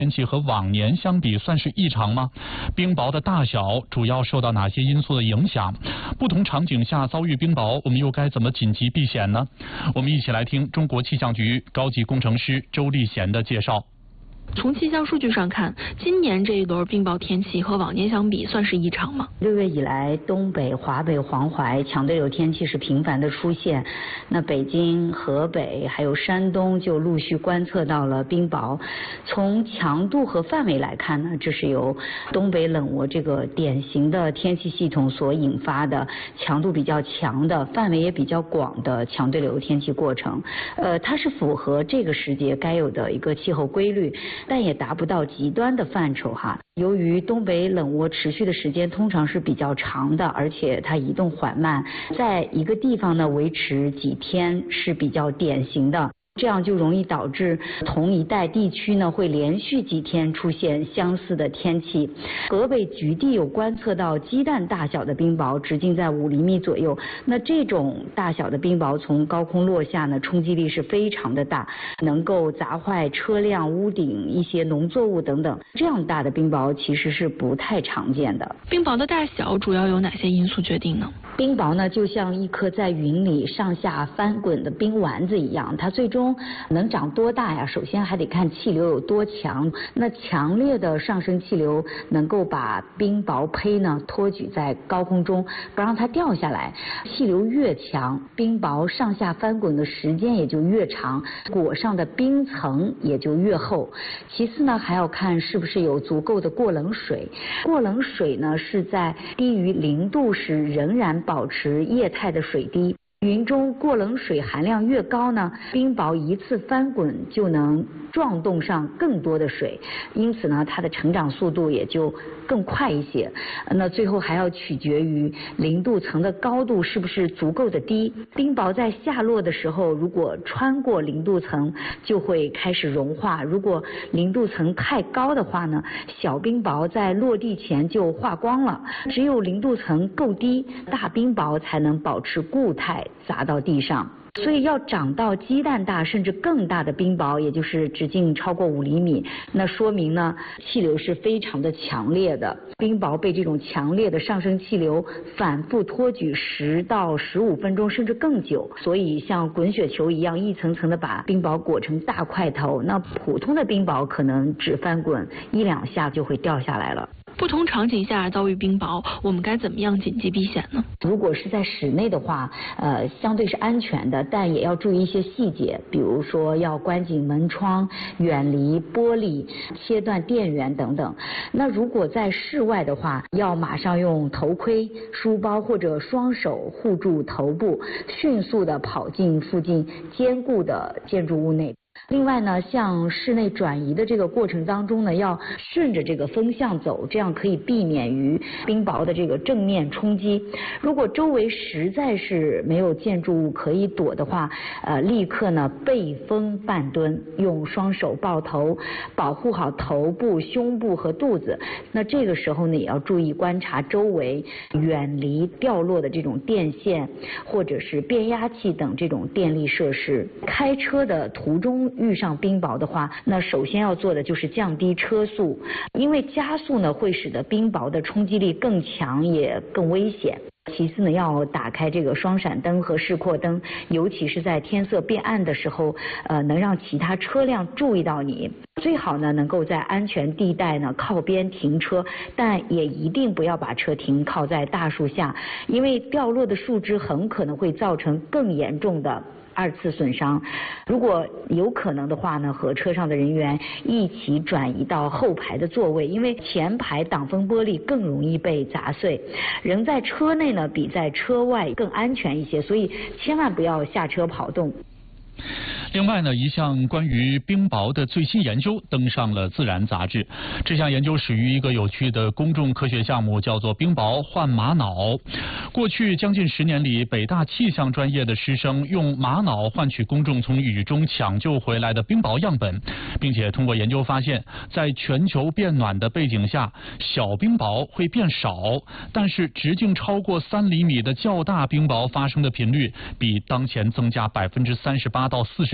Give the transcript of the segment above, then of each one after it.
天气和往年相比算是异常吗？冰雹的大小主要受到哪些因素的影响？不同场景下遭遇冰雹，我们又该怎么紧急避险呢？我们一起来听中国气象局高级工程师周立贤的介绍。 从气象数据上看，今年这一轮冰雹天气和往年相比算是异常吗 ？6月以来，东北、华北、黄淮强对流天气是频繁的出现。那北京、河北还有山东就陆续观测到了冰雹。从强度和范围来看呢，这是由东北冷涡这个典型的天气系统所引发的强度比较强的、范围也比较广的强对流天气过程。它是符合这个时节该有的一个气候规律。但也达不到极端的范畴哈。由于东北冷涡持续的时间通常是比较长的，而且它移动缓慢，在一个地方呢维持几天是比较典型的。这样就容易导致同一带地区呢会连续几天出现相似的天气。河北局地有观测到鸡蛋大小的冰雹，直径在5厘米左右。那这种大小的冰雹从高空落下呢，冲击力是非常的大，能够砸坏车辆、屋顶、一些农作物等等。这样大的冰雹其实是不太常见的。 冰雹的大小主要由哪些因素决定呢？ 冰雹呢，就像一颗在云里上下翻滚的冰丸子一样，它最终能长多大呀？首先还得看气流有多强。那强烈的上升气流能够把冰雹胚呢托举在高空中，不让它掉下来。气流越强，冰雹上下翻滚的时间也就越长，裹上的冰层也就越厚。其次呢，还要看是不是有足够的过冷水。过冷水呢是在低于0度时仍然保持液态的水滴。云中过冷水含量越高呢，冰雹一次翻滚就能撞动上更多的水，因此呢，它的成长速度也就更快一些。那最后还要取决于0度层的高度是不是足够的低。冰雹在下落的时候，如果穿过0度层，就会开始融化；如果0度层太高的话呢，小冰雹在落地前就化光了。只有0度层够低，大冰雹才能保持固态，砸到地上。所以要长到鸡蛋大甚至更大的冰雹，也就是直径超过5厘米，那说明呢气流是非常的强烈的。冰雹被这种强烈的上升气流反复托举10到15分钟甚至更久，所以像滚雪球一样一层层的把冰雹裹成大块头。那普通的冰雹可能只翻滚1、2下就会掉下来了。 不同场景下遭遇冰雹，我们该怎么样紧急避险呢？ 如果是在室内的话，相对是安全的，但也要注意一些细节，比如说要关紧门窗，远离玻璃，切断电源等等。那如果在室外的话，要马上用头盔、书包或者双手护住头部，迅速的跑进附近坚固的建筑物内。另外呢，像室内转移的这个过程当中呢，要顺着这个风向走，这样可以避免于冰雹的这个正面冲击。如果周围实在是没有建筑物可以躲的话，立刻呢背风半蹲，用双手抱头，保护好头部、胸部和肚子。那这个时候呢，也要注意观察周围，远离掉落的这种电线或者是变压器等这种电力设施。开车的途中遇上冰雹的话，那首先要做的就是降低车速，因为加速呢会使得冰雹的冲击力更强，也更危险。其次呢，要打开这个双闪灯和示廓灯，尤其是在天色变暗的时候，能让其他车辆注意到你。最好呢能够在安全地带呢靠边停车，但也一定不要把车停靠在大树下，因为掉落的树枝很可能会造成更严重的2次损伤。如果有可能的话呢，和车上的人员一起转移到后排的座位，因为前排挡风玻璃更容易被砸碎。人在车内呢比在车外更安全一些，所以千万不要下车跑动。 另外呢，一项关于冰雹的最新研究登上了《自然》杂志。这项研究始于一个有趣的公众科学项目，叫做冰雹换玛瑙。过去将近10年里，北大气象专业的师生用玛瑙换取公众从雨中抢救回来的冰雹样本，并且通过研究发现，在全球变暖的背景下，小冰雹会变少，但是直径超过3厘米的较大冰雹发生的频率比当前增加38%到49%。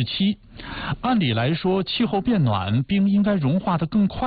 7。按理来说，气候变暖，冰应该融化得更快。